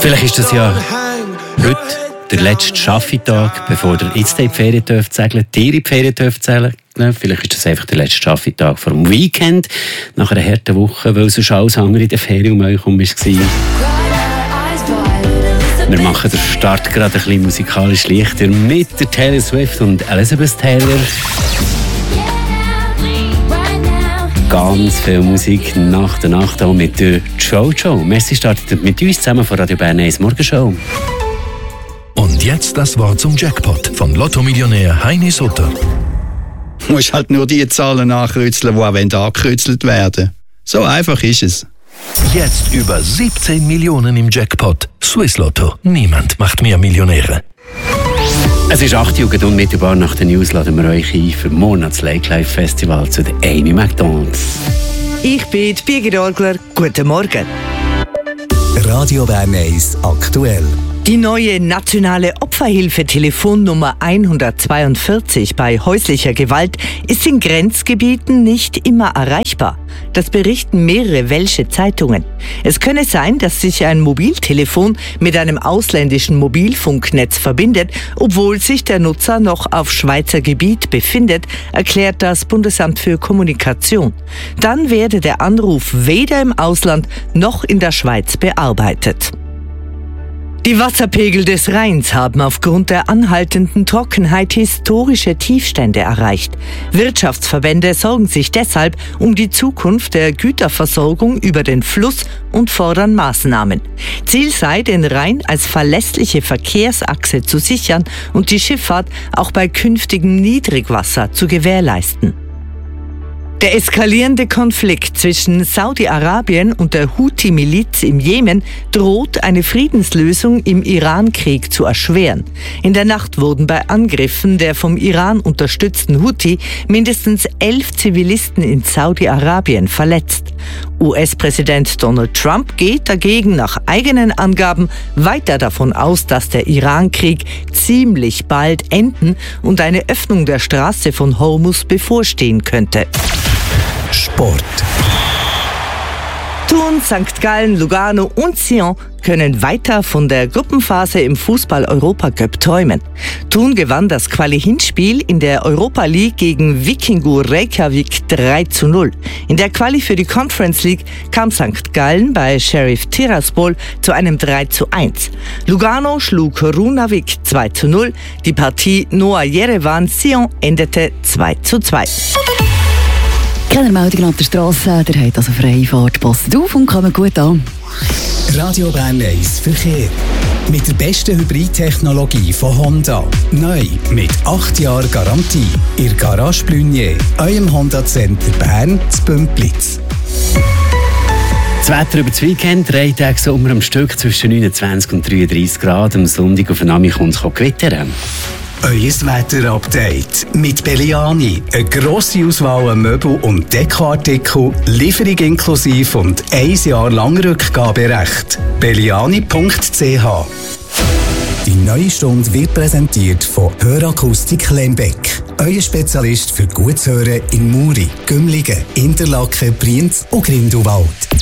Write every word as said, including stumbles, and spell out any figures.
Vielleicht ist das ja heute der letzte Schaffentag, bevor ihr jetzt in die Ferien dürft segeln, ihr in die Ferien dürft segeln. Vielleicht ist das einfach der letzte Schaffentag vor dem Weekend, nach einer harten Woche, weil sonst alles andere in der Ferien um euch herum war. Wir machen den Start gerade ein bisschen musikalisch leichter mit der Taylor Swift und Elizabeth Taylor. Ganz viel Musik nach der Nacht auch mit der Jojo. Messi startet mit uns zusammen von Radio Bern eins Morgenshow. Und jetzt das Wort zum Jackpot von Lotto-Millionär Heini Sutter. Du musst halt nur die Zahlen nachkreuzeln, die auch angekreuzelt werden. So einfach ist es. Jetzt über siebzehn Millionen im Jackpot. Swiss Lotto. Niemand macht mehr Millionäre. Es ist acht Uhr und unmittelbar nach den News laden wir euch ein für morgen das Lake Life Festival zu der Amy McDonalds. Ich bin die Birgit Orgler. Guten Morgen. Radio Bern eins aktuell. Die neue nationale Opferhilfe-Telefonnummer hundertzweiundvierzig bei häuslicher Gewalt ist in Grenzgebieten nicht immer erreichbar. Das berichten mehrere welsche Zeitungen. Es könne sein, dass sich ein Mobiltelefon mit einem ausländischen Mobilfunknetz verbindet, obwohl sich der Nutzer noch auf Schweizer Gebiet befindet, erklärt das Bundesamt für Kommunikation. Dann werde der Anruf weder im Ausland noch in der Schweiz bearbeitet. Die Wasserpegel des Rheins haben aufgrund der anhaltenden Trockenheit historische Tiefstände erreicht. Wirtschaftsverbände sorgen sich deshalb um die Zukunft der Güterversorgung über den Fluss und fordern Maßnahmen. Ziel sei, den Rhein als verlässliche Verkehrsachse zu sichern und die Schifffahrt auch bei künftigem Niedrigwasser zu gewährleisten. Der eskalierende Konflikt zwischen Saudi-Arabien und der Houthi-Miliz im Jemen droht, eine Friedenslösung im Iran-Krieg zu erschweren. In der Nacht wurden bei Angriffen der vom Iran unterstützten Houthi mindestens elf Zivilisten in Saudi-Arabien verletzt. U S-Präsident Donald Trump geht dagegen nach eigenen Angaben weiter davon aus, dass der Iran-Krieg ziemlich bald enden und eine Öffnung der Straße von Hormuz bevorstehen könnte. Sport. Thun, Sankt Gallen, Lugano und Sion können weiter von der Gruppenphase im Fußball-Europacup träumen. Thun gewann das Quali-Hinspiel in der Europa League gegen Vikingur Reykjavik drei zu null. In der Quali für die Conference League kam Sankt Gallen bei Sheriff Tiraspol zu einem drei zu eins. Lugano schlug Runavik zwei zu null. Die Partie Noah Yerevan-Sion endete zwei zu zwei. Keine Meldungen auf der Straße, der hat also Freifahrt. Passt auf und kommt gut an. Radio Bern eins Verkehr. Mit der besten Hybridtechnologie von Honda. Neu mit acht Jahren Garantie. Ihr Garage Blunier, eurem Honda Center Bern zu Bümplitz. Das Wetter über das Weekend, drei Tage Sommer am Stück zwischen neunundzwanzig und dreiunddreissig Grad. Am Sonntag auf Nami kommt es gewittern. Euer Wetter-Update mit Belliani. Eine grosse Auswahl an Möbel- und Dekoartikel, Lieferung inklusive und ein Jahr lang Rückgaberecht. belliani punkt c h. Die neue Stunde wird präsentiert von Hörakustik Lembeck. Euer Spezialist für gutes Hören in Muri, Gümligen, Interlaken, Brienz und Grindelwald.